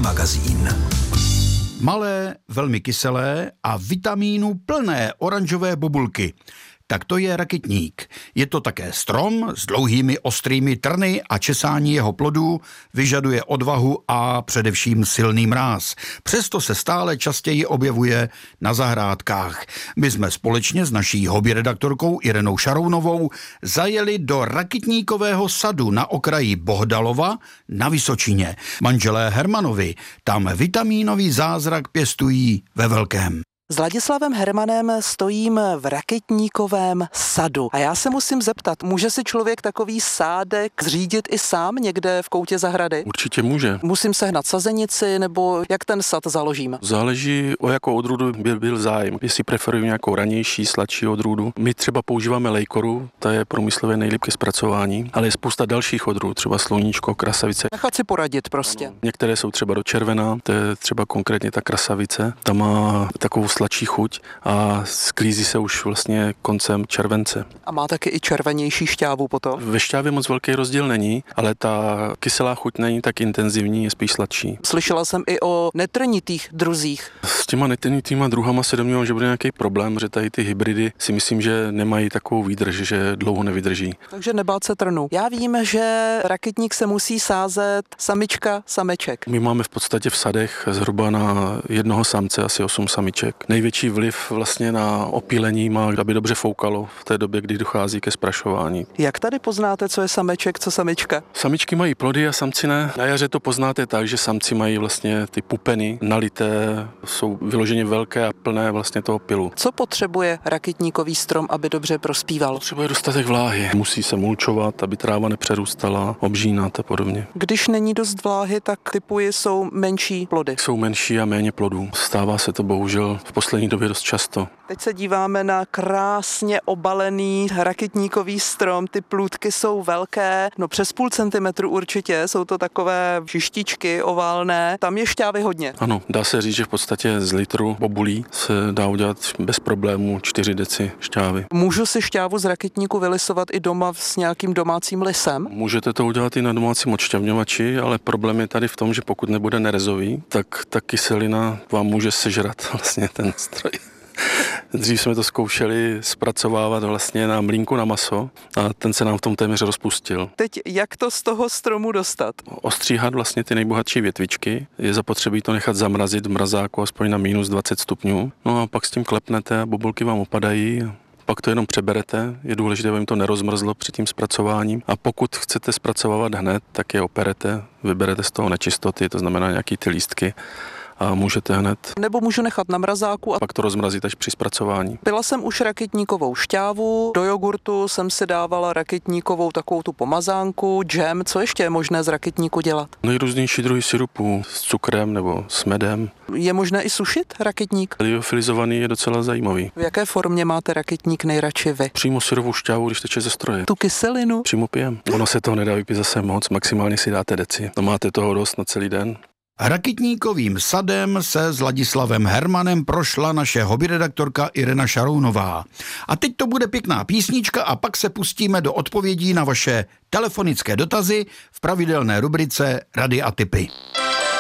magazín. Malé, velmi kyselé a vitamínů plné oranžové bobulky. Tak to je rakitník. Je to také strom s dlouhými ostrými trny a česání jeho plodů vyžaduje odvahu a především silný mráz. Přesto se stále častěji objevuje na zahrádkách. My jsme společně s naší hobby redaktorkou Irenou Šarounovou zajeli do rakitníkového sadu na okraji Bohdalova na Vysočině. Manželé Hermanovi tam vitamínový zázrak pěstují ve velkém. S Ladislavem Hermanem stojím v rakitníkovém sadu. A já se musím zeptat, může si člověk takový sádek zřídit i sám někde v koutě zahrady? Určitě může. Musím sehnat sazenici, nebo jak ten sad založím? Záleží, o jakou odrůdu by byl zájem. Jestli preferují nějakou ranější, sladší odrůdu. My třeba používáme lejkoru, ta je průmyslově nejlíp ke zpracování, ale je spousta dalších odrůd, třeba sluníčko, krasavice. Nechat si poradit prostě. Ano. Některé jsou třeba do červená, to je třeba konkrétně ta krasavice. Ta má takovou sladší chuť a sklízí se už vlastně koncem července. A má taky i červenější šťávu potom? Ve šťávě moc velký rozdíl není, ale ta kyselá chuť není tak intenzivní, je spíš sladší. Slyšela jsem i o netrnitých druzích. S těma netrnitýma druhama se domnívám, že bude nějaký problém, že tady ty hybridy si myslím, že nemají takovou výdrž, že dlouho nevydrží. Takže nebát se trnu. Já vím, že rakitník se musí sázet samička, sameček. My máme v podstatě v sadech zhruba na jednoho samce asi 8 samiček. Největší vliv vlastně na opílení má, aby dobře foukalo v té době, kdy dochází ke sprašování. Jak tady poznáte, co je sameček, co samička? Samičky mají plody a samci ne. Na jaře to poznáte tak, že samci mají vlastně ty pupeny nalité, jsou vyloženě velké a plné vlastně toho pylu. Co potřebuje rakitníkový strom, aby dobře prospíval? Potřebuje dostatek vláhy. Musí se mulčovat, aby tráva nepřerůstala, obžínat a podobně. Když není dost vláhy, tak typuji jsou menší plody. Jsou menší a méně plodů. Stává se to bohužel v poslední době dost často. Teď se díváme na krásně obalený rakitníkový strom. Ty plůdky jsou velké, přes půl centimetru určitě. Jsou to takové šištičky oválné. Tam je šťávy hodně. Ano, dá se říct, že v podstatě z litru bobulí se dá udělat bez problémů 4 deci šťávy. Můžu si šťávu z rakitníku vylisovat i doma s nějakým domácím lisem? Můžete to udělat i na domácím odšťavňovači, ale problém je tady v tom, že pokud nebude nerezový, tak ta kyselina vám může sežrat vlastně ten stroj. Dřív jsme to zkoušeli zpracovávat vlastně na mlýnku na maso a ten se nám v tom téměř rozpustil. Teď jak to z toho stromu dostat? Ostříhat vlastně ty nejbohatší větvičky, je zapotřebí to nechat zamrazit v mrazáku aspoň na minus 20 stupňů. No a pak s tím klepnete a bobulky vám opadají. Pak to jenom přeberete, je důležité, aby jim to nerozmrzlo před tím zpracováním. A pokud chcete zpracovávat hned, tak je operete, vyberete z toho nečistoty, to znamená nějaký ty lístky, a můžete hned. Nebo můžu nechat na mrazáku a pak to rozmrazit až při zpracování. Pila jsem už rakitníkovou šťávu, do jogurtu jsem si dávala rakitníkovou takovou tu pomazánku, džem. Co ještě je možné z rakitníku dělat? Nejrůznější druhy sirupů s cukrem nebo s medem. Je možné i sušit rakitník? Liofilizovaný je docela zajímavý. V jaké formě máte rakitník nejradši vy? Přímo syrovou šťávu, když teče ze stroje. Tu kyselinu? Přímo pijem. Ono se toho nedá vypít zase moc, maximálně si dáte deci. To máte toho dost na celý den. Rakitníkovým sadem se s Ladislavem Hermanem prošla naše hobby redaktorka Irena Šarounová. A teď to bude pěkná písnička a pak se pustíme do odpovědí na vaše telefonické dotazy v pravidelné rubrice Rady a tipy.